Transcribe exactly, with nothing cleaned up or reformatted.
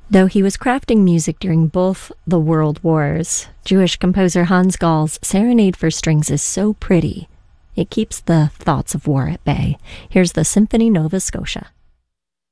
Though he was crafting music during both the world wars, Jewish composer Hans Gall's Serenade for Strings is so pretty, it keeps the thoughts of war at bay. Here's the Symphony Nova Scotia.